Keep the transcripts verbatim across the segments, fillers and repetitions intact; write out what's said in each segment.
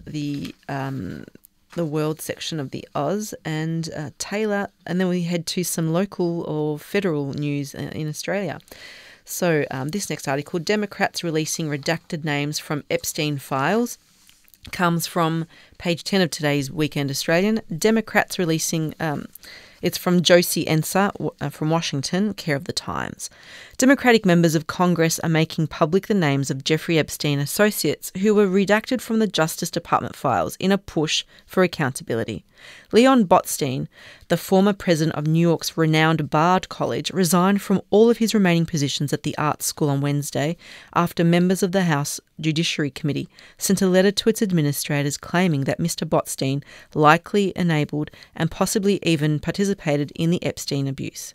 the um, the world section of the Oz, and uh, Taylor, and then we head to some local or federal news in Australia. So um, this next article, Democrats releasing redacted names from Epstein files, comes from page ten of today's Weekend Australian. Democrats releasing... Um, It's from Josie Enser from Washington, care of the Times. Democratic members of Congress are making public the names of Jeffrey Epstein associates who were redacted from the Justice Department files in a push for accountability. Leon Botstein, the former president of New York's renowned Bard College, resigned from all of his remaining positions at the art school on Wednesday after members of the House Judiciary Committee sent a letter to its administrators claiming that Mister Botstein likely enabled and possibly even participated in the Epstein abuse.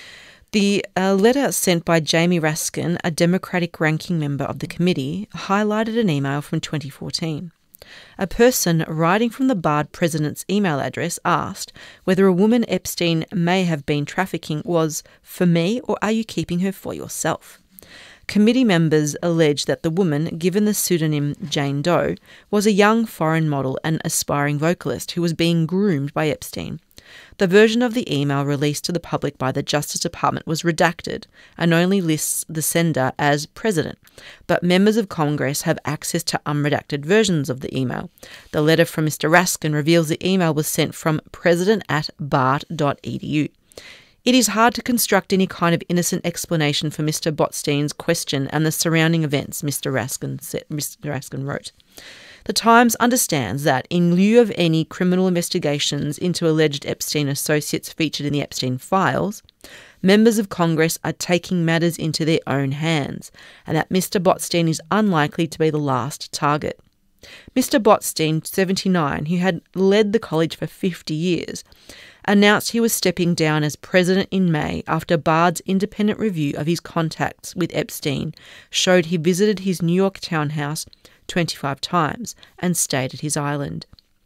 The uh, letter sent by Jamie Raskin, a Democratic ranking member of the committee, highlighted an email from twenty fourteen. A person writing from the Bard president's email address asked whether a woman Epstein may have been trafficking was for me, or are you keeping her for yourself? Committee members alleged that the woman, given the pseudonym Jane Doe, was a young foreign model and aspiring vocalist who was being groomed by Epstein. The version of the email released to the public by the Justice Department was redacted and only lists the sender as president, but members of Congress have access to unredacted versions of the email. The letter from Mister Raskin reveals the email was sent from president at bard dot e d u. It is hard to construct any kind of innocent explanation for Mister Botstein's question and the surrounding events, Mister Raskin said, Mister Raskin wrote. The Times understands that, in lieu of any criminal investigations into alleged Epstein associates featured in the Epstein files, members of Congress are taking matters into their own hands, and that Mister Botstein is unlikely to be the last target. Mister Botstein, seventy-nine, who had led the college for fifty years, announced he was stepping down as president in May after Bard's independent review of his contacts with Epstein showed he visited his New York townhouse twenty-five times and stayed at his island.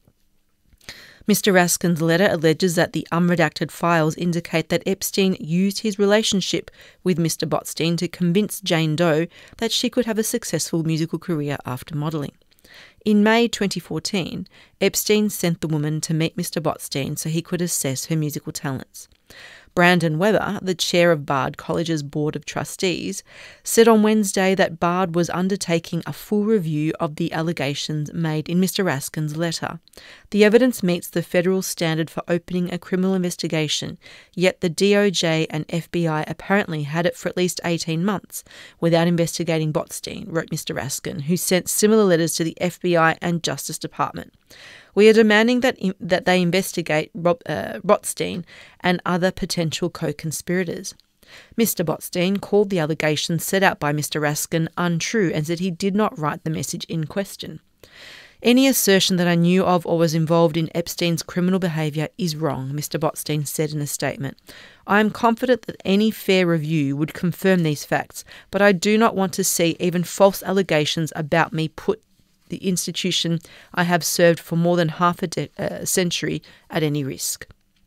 Mister Raskin's letter alleges that the unredacted files indicate that Epstein used his relationship with Mister Botstein to convince Jane Doe that she could have a successful musical career after modelling. In May twenty fourteen, Epstein sent the woman to meet Mister Botstein so he could assess her musical talents. Brandon Weber, the chair of Bard College's Board of Trustees, said on Wednesday that Bard was undertaking a full review of the allegations made in Mister Raskin's letter. The evidence meets the federal standard for opening a criminal investigation, yet the D O J and F B I apparently had it for at least eighteen months without investigating Botstein, wrote Mister Raskin, who sent similar letters to the F B I and Justice Department. We are demanding that that they investigate Rob, uh, Botstein and other potential co-conspirators. Mister Botstein called the allegations set out by Mister Raskin untrue and said he did not write the message in question. Any assertion that I knew of or was involved in Epstein's criminal behaviour is wrong, Mister Botstein said in a statement. I am confident that any fair review would confirm these facts, but I do not want to see even false allegations about me put the institution I have served for more than half a de- uh, century at any risk.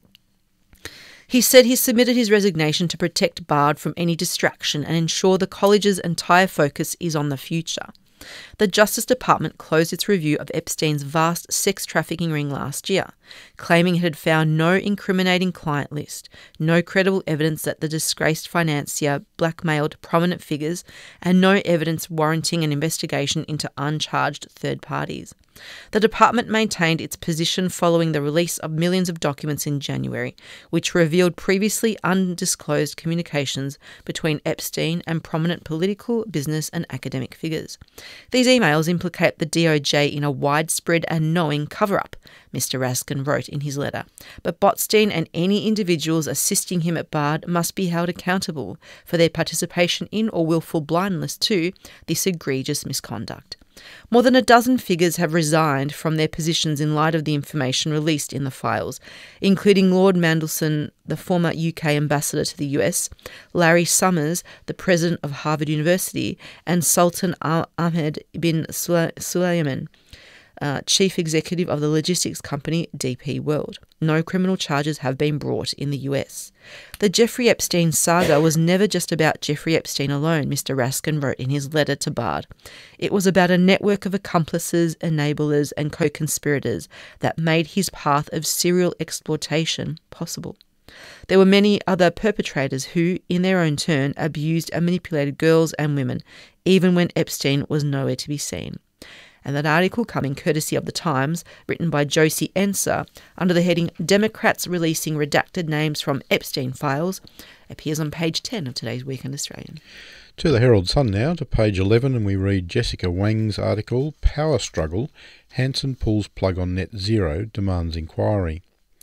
He said he submitted his resignation to protect Bard from any distraction and ensure the college's entire focus is on the future. The Justice Department closed its review of Epstein's vast sex trafficking ring last year, claiming it had found no incriminating client list, no credible evidence that the disgraced financier blackmailed prominent figures, and no evidence warranting an investigation into uncharged third parties. The department maintained its position following the release of millions of documents in January, which revealed previously undisclosed communications between Epstein and prominent political, business and academic figures. These emails implicate the D O J in a widespread and knowing cover-up, Mister Raskin wrote in his letter, but Botstein and any individuals assisting him at Bard must be held accountable for their participation in or willful blindness to this egregious misconduct. More than a dozen figures have resigned from their positions in light of the information released in the files, including Lord Mandelson, the former U K ambassador to the U S, Larry Summers, the president of Harvard University, and Sultan Ahmed bin Sulayman, uh, chief executive of the logistics company D P World. No criminal charges have been brought in the U S. The Jeffrey Epstein saga was never just about Jeffrey Epstein alone, Mister Raskin wrote in his letter to Bard. It was about a network of accomplices, enablers and co-conspirators that made his path of serial exploitation possible. There were many other perpetrators who, in their own turn, abused and manipulated girls and women, even when Epstein was nowhere to be seen. And that article, coming courtesy of The Times, written by Josie Enser, under the heading Democrats Releasing Redacted Names from Epstein Files, appears on page ten of today's Weekend Australian. To the Herald Sun now, to page eleven, and we read Jessica Wang's article, Power Struggle, Hanson pulls plug on net zero, demands inquiry.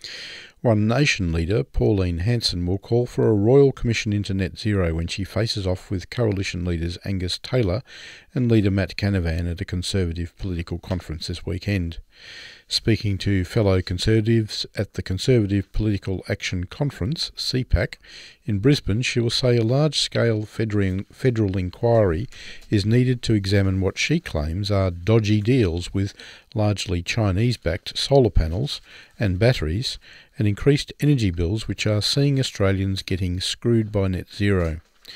One Nation leader, Pauline Hanson, will call for a royal commission into net zero when she faces off with coalition leaders Angus Taylor and leader Matt Canavan at a Conservative political conference this weekend. Speaking to fellow Conservatives at the Conservative Political Action Conference, C PAC, in Brisbane, she will say a large-scale federal, federal inquiry is needed to examine what she claims are dodgy deals with largely Chinese-backed solar panels and batteries and increased energy bills which are seeing Australians getting screwed by net zero.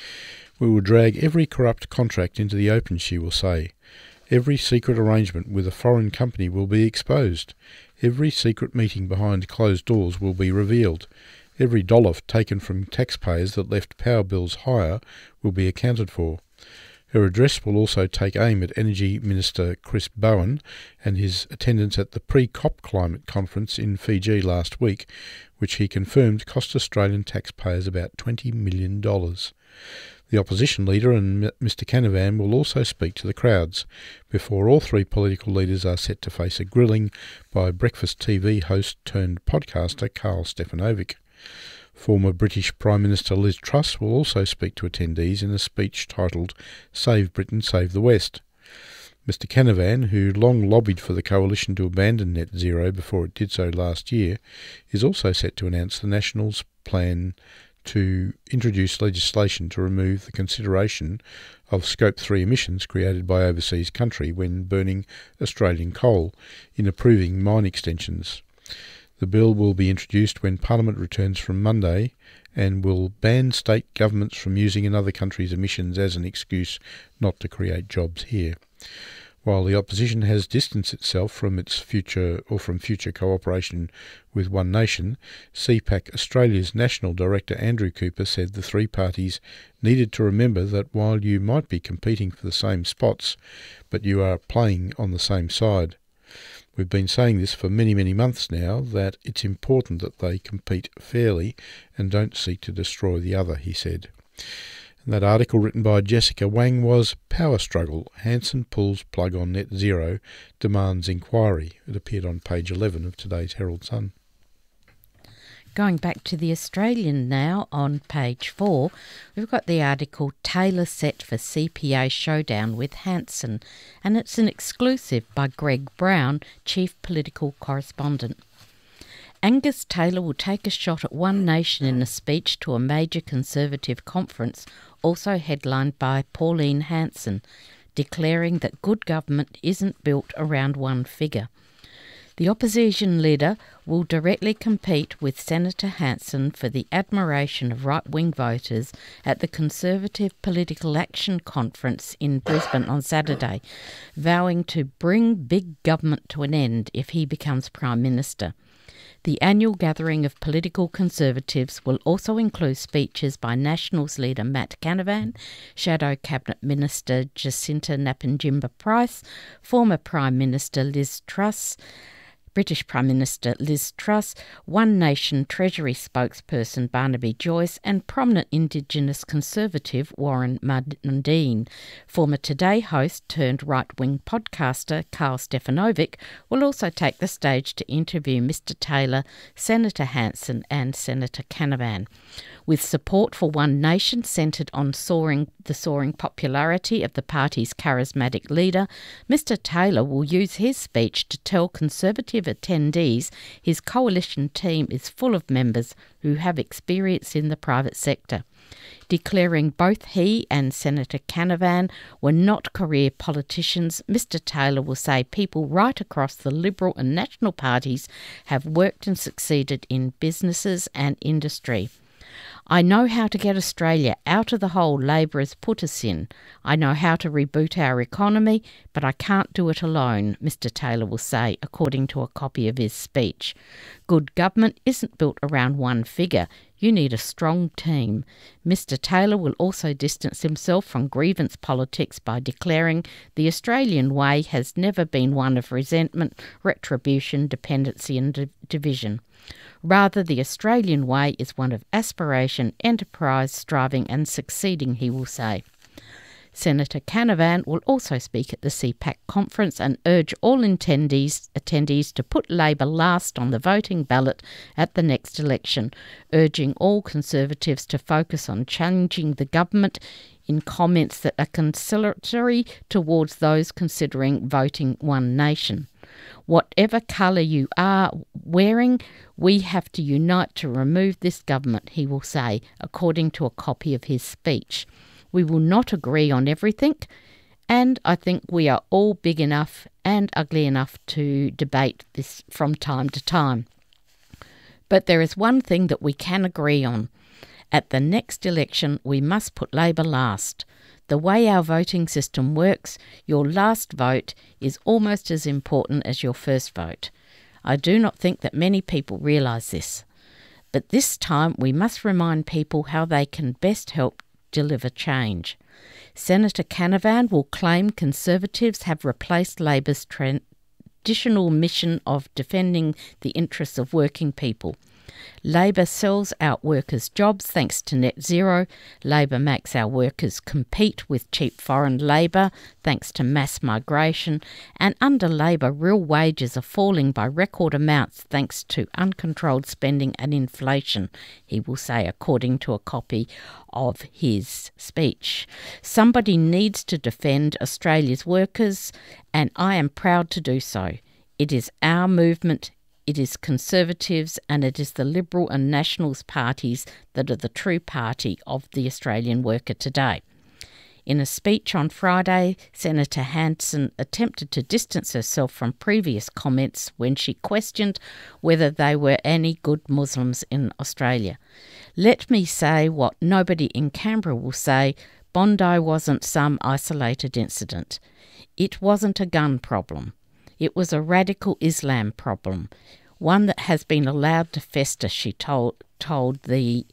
We will drag every corrupt contract into the open, she will say. Every secret arrangement with a foreign company will be exposed. Every secret meeting behind closed doors will be revealed. Every dollar taken from taxpayers that left power bills higher will be accounted for. Her address will also take aim at Energy Minister Chris Bowen and his attendance at the pre-COP climate conference in Fiji last week, which he confirmed cost Australian taxpayers about twenty million dollars. The opposition leader and Mister Canavan will also speak to the crowds, before all three political leaders are set to face a grilling by breakfast T V host turned podcaster Carl Stefanovic. Former British Prime Minister Liz Truss will also speak to attendees in a speech titled Save Britain, Save the West. Mister Canavan, who long lobbied for the coalition to abandon net zero before it did so last year, is also set to announce the Nationals' plan to introduce legislation to remove the consideration of Scope three emissions created by overseas country when burning Australian coal in approving mine extensions. The bill will be introduced when Parliament returns from Monday and will ban state governments from using another country's emissions as an excuse not to create jobs here. While the opposition has distanced itself from its future or from future cooperation with One Nation, C PAC Australia's National Director Andrew Cooper said the three parties needed to remember that while you might be competing for the same spots, but you are playing on the same side. We've been saying this for many, many months now, that it's important that they compete fairly and don't seek to destroy the other, he said. And that article written by Jessica Wang was Power Struggle, Hanson pulls plug on net zero, demands inquiry. It appeared on page eleven of today's Herald Sun. Going back to the Australian now, on page four, we've got the article Taylor set for C P A showdown with Hanson, and it's an exclusive by Greg Brown, Chief Political Correspondent. Angus Taylor will take a shot at One Nation in a speech to a major Conservative conference, also headlined by Pauline Hanson, declaring that good government isn't built around one figure. The opposition leader will directly compete with Senator Hanson for the admiration of right-wing voters at the Conservative Political Action Conference in Brisbane on Saturday, vowing to bring big government to an end if he becomes Prime Minister. The annual gathering of political Conservatives will also include speeches by Nationals leader Matt Canavan, Shadow Cabinet Minister Jacinta Nampijinpa-Price, former Prime Minister Liz Truss, British Prime Minister Liz Truss, One Nation Treasury spokesperson Barnaby Joyce and prominent Indigenous Conservative Warren Mundine. Former Today host turned right-wing podcaster Carl Stefanovic will also take the stage to interview Mister Taylor, Senator Hanson and Senator Canavan. With support for One Nation centred on soaring the soaring popularity of the party's charismatic leader, Mister Taylor will use his speech to tell Conservative attendees his coalition team is full of members who have experience in the private sector. Declaring both he and Senator Canavan were not career politicians, Mister Taylor will say people right across the Liberal and National parties have worked and succeeded in businesses and industry. I know how to get Australia out of the hole Labor has put us in. I know how to reboot our economy, but I can't do it alone, Mister Taylor will say, according to a copy of his speech. Good government isn't built around one figure. You need a strong team. Mister Taylor will also distance himself from grievance politics by declaring the Australian way has never been one of resentment, retribution, dependency and di- division. Rather, the Australian way is one of aspiration, enterprise, striving and succeeding, he will say. Senator Canavan will also speak at the C PAC conference and urge all attendees, attendees to put Labor last on the voting ballot at the next election, urging all Conservatives to focus on challenging the government in comments that are conciliatory towards those considering voting One Nation. Whatever colour you are wearing, we have to unite to remove this government, he will say, according to a copy of his speech. We will not agree on everything, and I think we are all big enough and ugly enough to debate this from time to time. But there is one thing that we can agree on. At the next election, we must put Labor last. The way our voting system works, your last vote is almost as important as your first vote. I do not think that many people realise this. But this time we must remind people how they can best help deliver change. Senator Canavan will claim Conservatives have replaced Labor's traditional mission of defending the interests of working people. Labor sells out workers' jobs thanks to net zero. Labor makes our workers compete with cheap foreign labour thanks to mass migration. And under Labor, real wages are falling by record amounts thanks to uncontrolled spending and inflation, he will say, according to a copy of his speech. Somebody needs to defend Australia's workers, and I am proud to do so. It is our movement. It is Conservatives and it is the Liberal and Nationals parties that are the true party of the Australian worker today. In a speech on Friday, Senator Hanson attempted to distance herself from previous comments when she questioned whether there were any good Muslims in Australia. Let me say what nobody in Canberra will say, Bondi wasn't some isolated incident. It wasn't a gun problem. It was a radical Islam problem, one that has been allowed to fester, she told told the,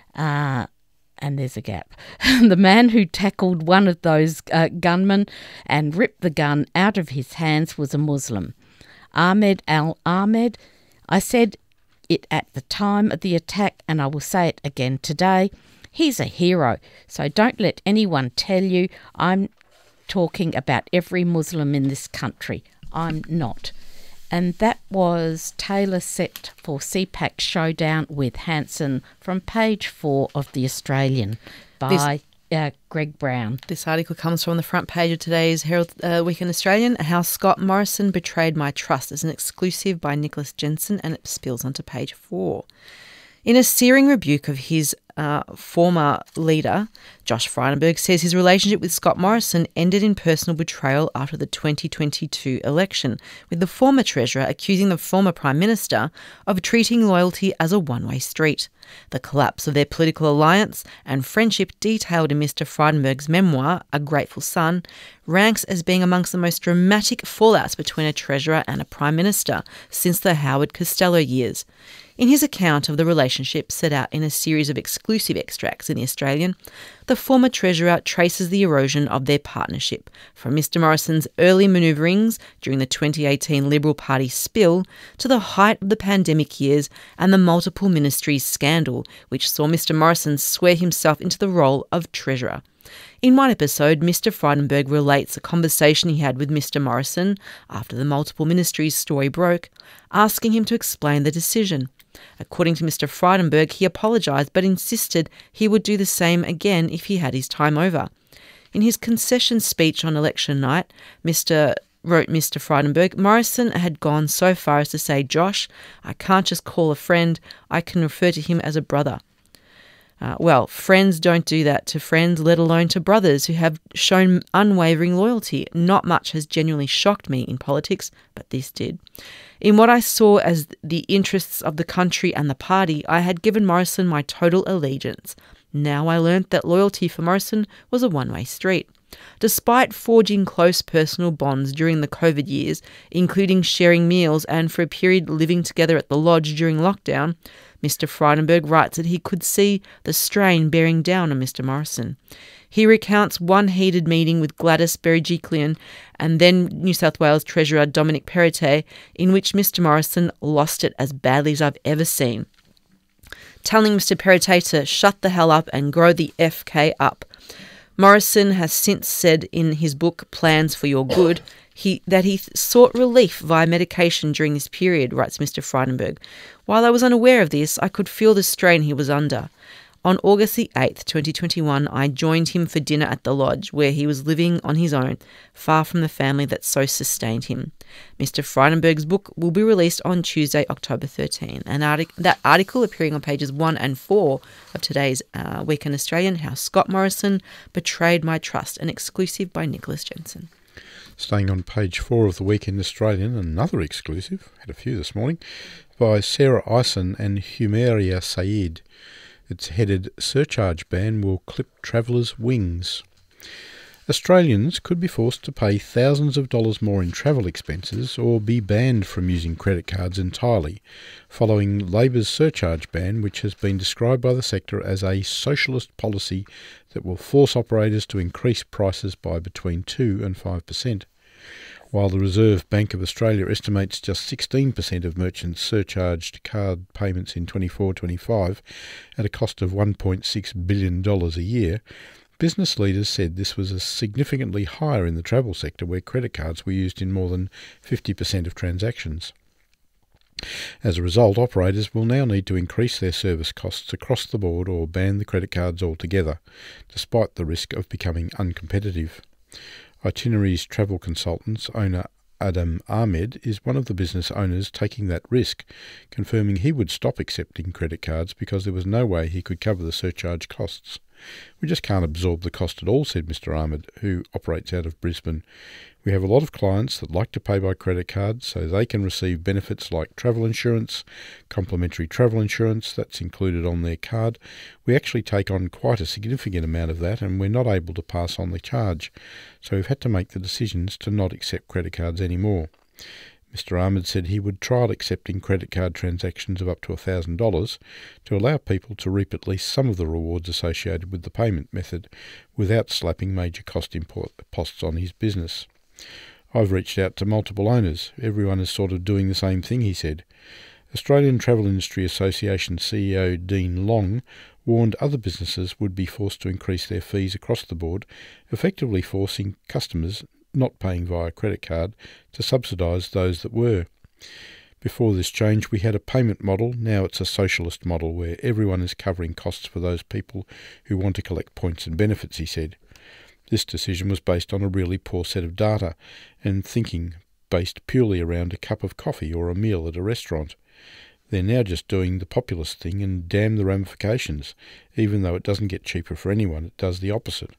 uh, and there's a gap, the man who tackled one of those uh, gunmen and ripped the gun out of his hands was a Muslim. Ahmed Al-Ahmed, I said it at the time of the attack and I will say it again today, he's a hero, so don't let anyone tell you I'm talking about every Muslim in this country. I'm not. And that was Taylor set for C PAC Showdown with Hanson from page four of The Australian by uh, Greg Brown. This article comes from the front page of today's Herald uh, Weekend Australian, How Scott Morrison Betrayed My Trust, as an exclusive by Nicholas Jensen, and it spills onto page four. In a searing rebuke of his uh, former leader, Josh Frydenberg says his relationship with Scott Morrison ended in personal betrayal after the twenty twenty-two election, with the former Treasurer accusing the former Prime Minister of treating loyalty as a one-way street. The collapse of their political alliance and friendship, detailed in Mister Frydenberg's memoir, A Grateful Son, ranks as being amongst the most dramatic fallouts between a Treasurer and a Prime Minister since the Howard Costello years. In his account of the relationship set out in a series of exclusive extracts in The Australian, the former Treasurer traces the erosion of their partnership, from Mister Morrison's early manoeuvrings during the twenty eighteen Liberal Party spill to the height of the pandemic years and the multiple ministries scandal, which saw Mister Morrison swear himself into the role of Treasurer. In one episode, Mister Frydenberg relates a conversation he had with Mister Morrison after the multiple ministries story broke, asking him to explain the decision. According to Mister Frydenberg, he apologised but insisted he would do the same again if he had his time over. In his concession speech on election night, Mr wrote Mister Frydenberg, Morrison had gone so far as to say, Josh, I can't just call a friend, I can refer to him as a brother. Uh, well, friends don't do that to friends, let alone to brothers who have shown unwavering loyalty. Not much has genuinely shocked me in politics, but this did. In what I saw as the interests of the country and the party, I had given Morrison my total allegiance. Now I learnt that loyalty for Morrison was a one-way street. Despite forging close personal bonds during the COVID years, including sharing meals and for a period living together at the lodge during lockdown, Mister Frydenberg writes that he could see the strain bearing down on Mister Morrison. He recounts one heated meeting with Gladys Berejiklian and then New South Wales Treasurer Dominic Perrottet, in which Mister Morrison lost it as badly as I've ever seen, telling Mister Perrottet to shut the hell up and grow the F K up. Morrison has since said in his book Plans for Your Good he, that he sought relief via medication during this period, writes Mister Frydenberg. While I was unaware of this, I could feel the strain he was under. On August the eighth, twenty twenty-one, I joined him for dinner at the lodge, where he was living on his own, far from the family that so sustained him. Mister Frydenberg's book will be released on Tuesday, October thirteenth. And artic- that article appearing on pages one and four of today's uh, Weekend Australian, How Scott Morrison Betrayed My Trust, an exclusive by Nicholas Jensen. Staying on page four of the Weekend Australian, another exclusive, had a few this morning, by Sarah Eisen and Humeria Saeed. It's headed, Surcharge Ban Will Clip Travellers' Wings. Australians could be forced to pay thousands of dollars more in travel expenses or be banned from using credit cards entirely, following Labor's surcharge ban, which has been described by the sector as a socialist policy that will force operators to increase prices by between two and five percent. While the Reserve Bank of Australia estimates just sixteen percent of merchants surcharged card payments in twenty-four twenty-five at a cost of one point six billion dollars a year, business leaders said this was significantly higher in the travel sector, where credit cards were used in more than fifty percent of transactions. As a result, operators will now need to increase their service costs across the board or ban the credit cards altogether, despite the risk of becoming uncompetitive. Itineraries Travel Consultants owner Adam Ahmed is one of the business owners taking that risk, confirming he would stop accepting credit cards because there was no way he could cover the surcharge costs. We just can't absorb the cost at all, said Mister Ahmed, who operates out of Brisbane. We have a lot of clients that like to pay by credit card so they can receive benefits like travel insurance, complimentary travel insurance that's included on their card. We actually take on quite a significant amount of that and we're not able to pass on the charge. So we've had to make the decisions to not accept credit cards anymore. Mister Ahmed said he would trial accepting credit card transactions of up to one thousand dollars to allow people to reap at least some of the rewards associated with the payment method without slapping major cost imposts on his business. I've reached out to multiple owners. Everyone is sort of doing the same thing, he said. Australian Travel Industry Association C E O Dean Long warned other businesses would be forced to increase their fees across the board, effectively forcing customers not paying via credit card to subsidise those that were. Before this change, we had a payment model. Now it's a socialist model where everyone is covering costs for those people who want to collect points and benefits, he said. This decision was based on a really poor set of data and thinking based purely around a cup of coffee or a meal at a restaurant. They're now just doing the populist thing and damn the ramifications. Even though it doesn't get cheaper for anyone, it does the opposite.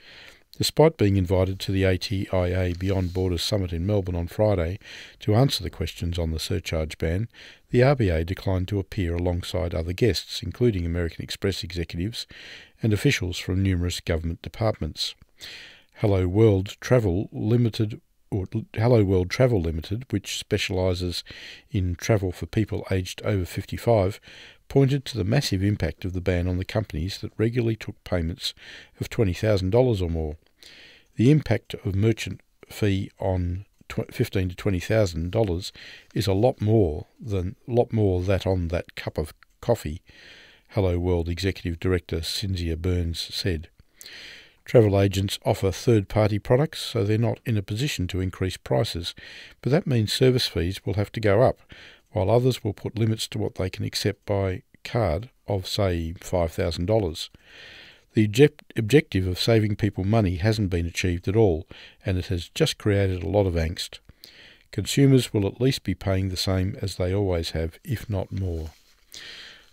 Despite being invited to the A T I A Beyond Borders Summit in Melbourne on Friday to answer the questions on the surcharge ban, the R B A declined to appear alongside other guests, including American Express executives and officials from numerous government departments. Hello World Travel Limited, or Hello World Travel Limited, which specialises in travel for people aged over fifty-five, pointed to the massive impact of the ban on the companies that regularly took payments of twenty thousand dollars or more. The impact of merchant fee on fifteen thousand to twenty thousand dollars is a lot more than lot more that on that cup of coffee, Hello World Executive Director Cynthia Burns said. Travel agents offer third-party products, so they're not in a position to increase prices, but that means service fees will have to go up, while others will put limits to what they can accept by card of, say, five thousand dollars. The object- objective of saving people money hasn't been achieved at all, and it has just created a lot of angst. Consumers will at least be paying the same as they always have, if not more.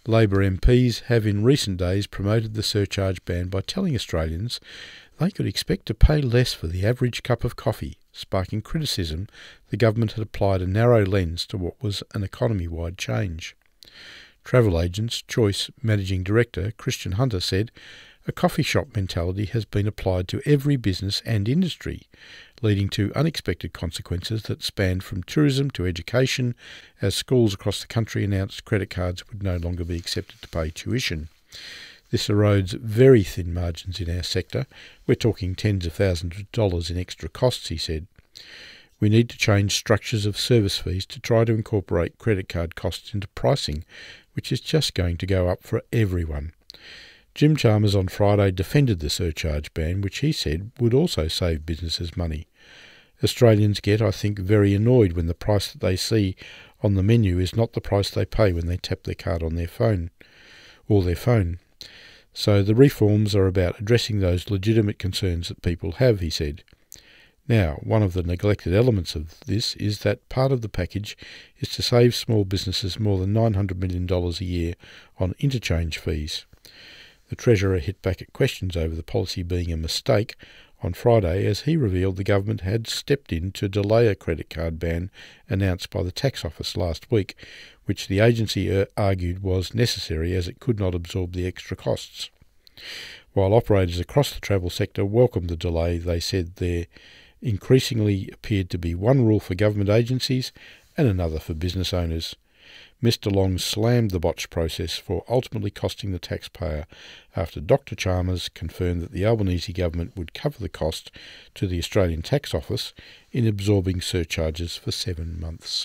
Labor M Ps have in recent days promoted the surcharge ban by telling Australians they could expect to pay less for the average cup of coffee, sparking criticism the government had applied a narrow lens to what was an economy-wide change. Travel Agents Choice Managing Director Christian Hunter said, "A coffee shop mentality has been applied to every business and industry, leading to unexpected consequences that spanned from tourism to education, as schools across the country announced credit cards would no longer be accepted to pay tuition. This erodes very thin margins in our sector. We're talking tens of thousands of dollars in extra costs," he said. "We need to change structures of service fees to try to incorporate credit card costs into pricing, which is just going to go up for everyone." Jim Chalmers on Friday defended the surcharge ban, which he said would also save businesses money. "Australians get, I think, very annoyed when the price that they see on the menu is not the price they pay when they tap their card on their phone or their phone. So the reforms are about addressing those legitimate concerns that people have," he said. Now, one of the neglected elements of this is that part of the package is to save small businesses more than nine hundred million dollars a year on interchange fees. The Treasurer hit back at questions over the policy being a mistake on Friday as he revealed the government had stepped in to delay a credit card ban announced by the Tax Office last week, which the agency argued was necessary as it could not absorb the extra costs. While operators across the travel sector welcomed the delay, they said there increasingly appeared to be one rule for government agencies and another for business owners. Mister Long slammed the botched process for ultimately costing the taxpayer after Doctor Chalmers confirmed that the Albanese government would cover the cost to the Australian Tax Office in absorbing surcharges for seven months.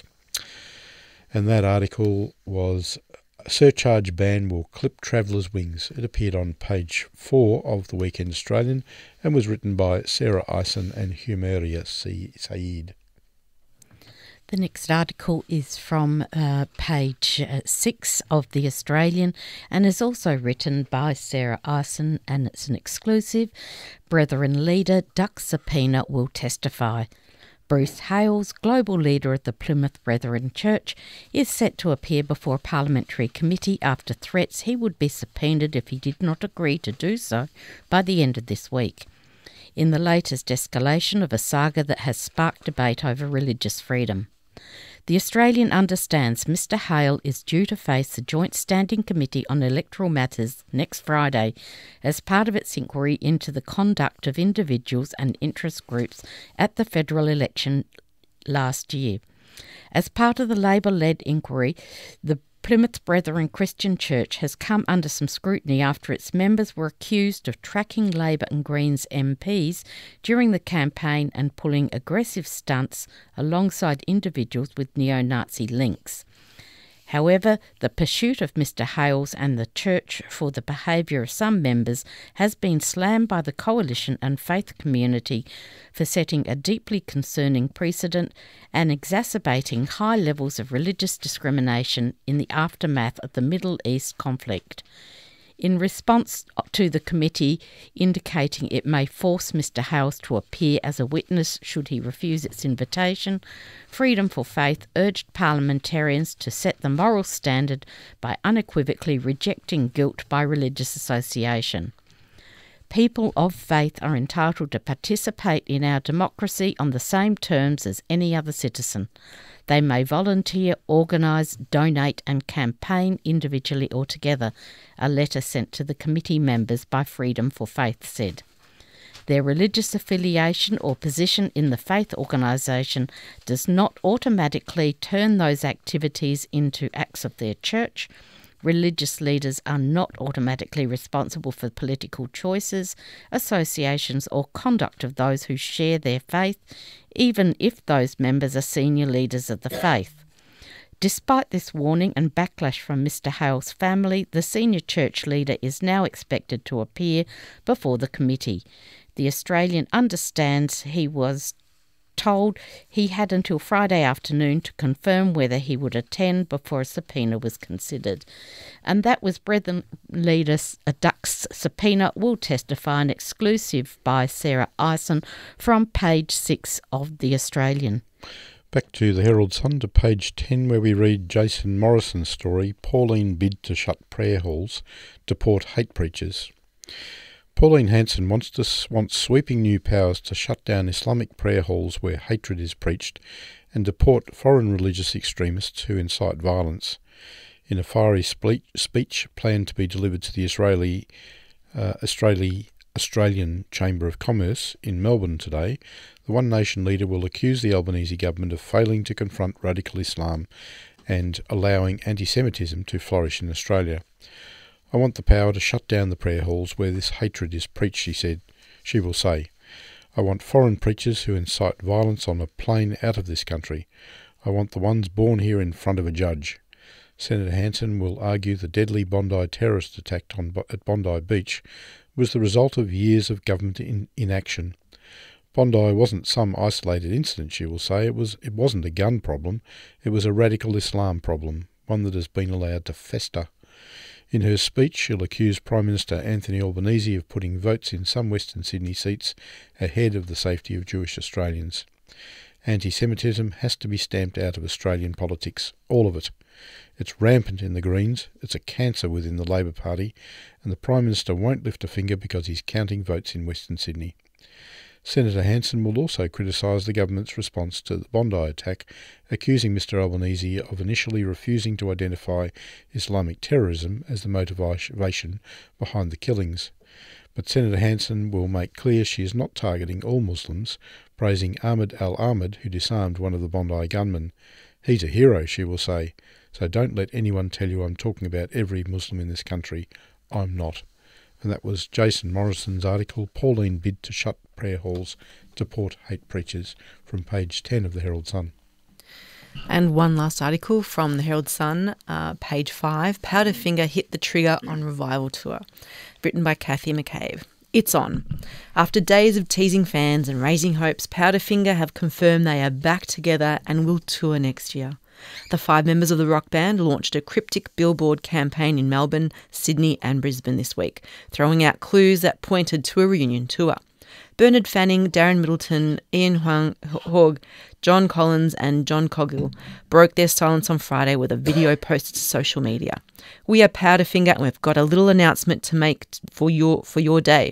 And that article was "Surcharge Ban Will Clip Travellers' Wings." It appeared on page four of the Weekend Australian and was written by Sarah Eisen and Humeria Saeed. The next article is from uh, page uh, six of The Australian and is also written by Sarah Eisen, and it's an exclusive. Brethren leader Duck Subpoena will testify. Bruce Hales, global leader of the Plymouth Brethren Church, is set to appear before a parliamentary committee after threats he would be subpoenaed if he did not agree to do so by the end of this week, in the latest escalation of a saga that has sparked debate over religious freedom. The Australian understands Mister Hale is due to face the Joint Standing Committee on Electoral Matters next Friday as part of its inquiry into the conduct of individuals and interest groups at the federal election last year. As part of the Labor-led inquiry, the Plymouth Brethren Christian Church has come under some scrutiny after its members were accused of tracking Labor and Greens M Ps during the campaign and pulling aggressive stunts alongside individuals with neo-Nazi links. However, the pursuit of Mister Hales and the Church for the behaviour of some members has been slammed by the Coalition and faith community for setting a deeply concerning precedent and exacerbating high levels of religious discrimination in the aftermath of the Middle East conflict. In response to the committee indicating it may force Mister Hales to appear as a witness should he refuse its invitation, Freedom for Faith urged parliamentarians to set the moral standard by unequivocally rejecting guilt by religious association. People of faith are entitled to participate in our democracy on the same terms as any other citizen. They may volunteer, organise, donate and campaign individually or together, a letter sent to the committee members by Freedom for Faith said. Their religious affiliation or position in the faith organisation does not automatically turn those activities into acts of their church. Religious leaders are not automatically responsible for political choices, associations or conduct of those who share their faith, even if those members are senior leaders of the faith. Despite this warning and backlash from Mister Hale's family, the senior church leader is now expected to appear before the committee. The Australian understands he was told he had until Friday afternoon to confirm whether he would attend before a subpoena was considered. And that was Brethren leader Duck's subpoena will testify, an exclusive by Sarah Eisen from page six of The Australian. Back to the Herald Sun to page ten, where we read Jason Morrison's story, Pauline bid to shut prayer halls, deport hate preachers. Pauline Hanson wants, to, wants sweeping new powers to shut down Islamic prayer halls where hatred is preached and deport foreign religious extremists who incite violence. In a fiery speech planned to be delivered to the Israeli, uh, Australia, Australian Chamber of Commerce in Melbourne today, the One Nation leader will accuse the Albanese government of failing to confront radical Islam and allowing anti-Semitism to flourish in Australia. I want the power to shut down the prayer halls where this hatred is preached, she said. She will say, I want foreign preachers who incite violence on a plane out of this country. I want the ones born here in front of a judge. Senator Hanson will argue the deadly Bondi terrorist attack on, at Bondi Beach was the result of years of government in, inaction. Bondi wasn't some isolated incident, she will say. It was. It wasn't a gun problem. It was a radical Islam problem, one that has been allowed to fester. In her speech, she'll accuse Prime Minister Anthony Albanese of putting votes in some Western Sydney seats ahead of the safety of Jewish Australians. Anti-Semitism has to be stamped out of Australian politics, all of it. It's rampant in the Greens, it's a cancer within the Labor Party, and the Prime Minister won't lift a finger because he's counting votes in Western Sydney. Senator Hanson will also criticise the government's response to the Bondi attack, accusing Mr Albanese of initially refusing to identify Islamic terrorism as the motivation behind the killings. But Senator Hanson will make clear she is not targeting all Muslims, praising Ahmed al-Ahmed, who disarmed one of the Bondi gunmen. He's a hero, she will say, so don't let anyone tell you I'm talking about every Muslim in this country. I'm not. And that was Jason Morrison's article, Pauline bid to shut prayer halls, deport hate preachers, from page ten of the Herald Sun. And one last article from the Herald Sun, uh, page five, Powderfinger hit the trigger on revival tour, written by Kathy McCabe. It's on. After days of teasing fans and raising hopes, Powderfinger have confirmed they are back together and will tour next year. The five members of the rock band launched a cryptic billboard campaign in Melbourne, Sydney and Brisbane this week, throwing out clues that pointed to a reunion tour. Bernard Fanning, Darren Middleton, Ian Huang Hogg, John Collins and John Coggill broke their silence on Friday with a video posted to social media. We are Powderfinger and we've got a little announcement to make for your for your day.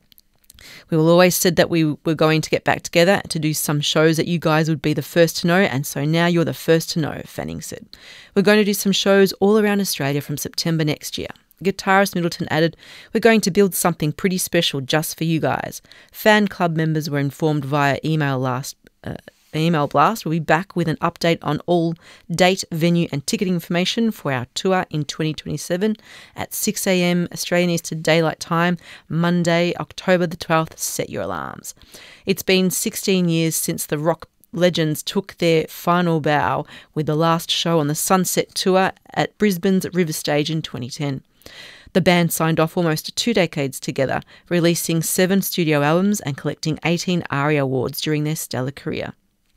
We all always said that we were going to get back together to do some shows that you guys would be the first to know, and so now you're the first to know, Fanning said. We're going to do some shows all around Australia from September next year. Guitarist Middleton added, we're going to build something pretty special just for you guys. Fan club members were informed via email last uh, email blast. We'll be back with an update on all date, venue and ticket information for our tour in twenty twenty-seven at six a m Australian Eastern Daylight Time, Monday, October the twelfth. Set your alarms. It's been sixteen years since the rock legends took their final bow with the last show on the Sunset Tour at Brisbane's River Stage in twenty ten. The band signed off almost two decades together, releasing seven studio albums and collecting eighteen ARIA awards during their stellar career.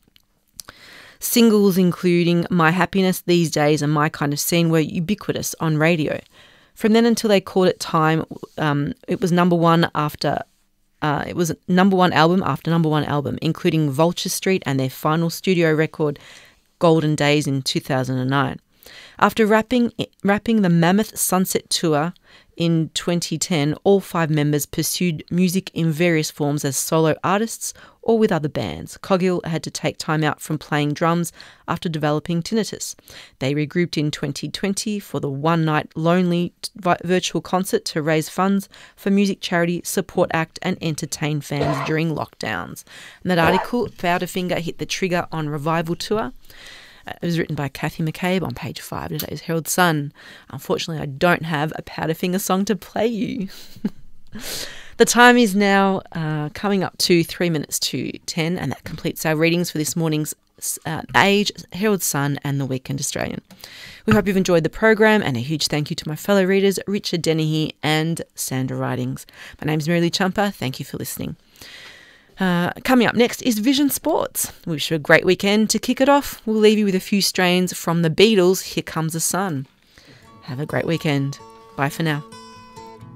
Singles including My Happiness These Days and My Kind of Scene were ubiquitous on radio. From then until they called it time, um, it was number one after uh, it was number one album after number one album, including Vulture Street and their final studio record, Golden Days, in two thousand nine. After wrapping wrapping the Mammoth Sunset Tour in twenty ten, all five members pursued music in various forms as solo artists or with other bands. Coggill had to take time out from playing drums after developing tinnitus. They regrouped in twenty twenty for the one-night lonely virtual concert to raise funds for music charity, support act and entertain fans during lockdowns. And that article, Powderfinger hit the trigger on revival tour. It was written by Kathy McCabe on page five of today's Herald Sun. Unfortunately, I don't have a Powderfinger song to play you. The time is now uh, coming up to three minutes to ten, and that completes our readings for this morning's uh, Age, Herald Sun and the Weekend Australian. We hope you've enjoyed the program, and a huge thank you to my fellow readers, Richard Dennehy and Sandra Ridings. My name's Mary Lee Chumpa. Thank you for listening. Uh, coming up next is Vision Sports. We wish you a great weekend. To kick it off, we'll leave you with a few strains from the Beatles' Here Comes the Sun. Have a great weekend. Bye for now.